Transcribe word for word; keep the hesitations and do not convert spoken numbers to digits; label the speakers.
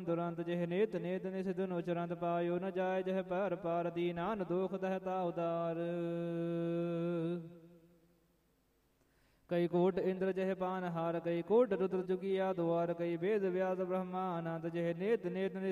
Speaker 1: ਦੁਰੰਤ ਜਿਹ ਨੇਤ ਨੇਤ ਨਿਸ ਦੁਨੋ ਚਰੰਤ ਪਾਇਓ ਨ ਜਾਏ ਜਹ ਪਰ ਪਾਰ ਦੀਨਾਨ ਦੁਖ ਦਹਤਾ ਉਦਾਰ ਕਈ ਕੋਟ ਇੰਦਰ ਜਹ ਪਾਨ ਹਾਰ ਕਈ ਕੋਟ ਰੁਦਰ ਜੁਗਿਆ ਦੁਆਰ ਕਈ ਵੇਦ ਵਿਆਸ ਬ੍ਰਹਮਾਨੰਦ ਜਿਹ ਨੇਤ ਨੇਤ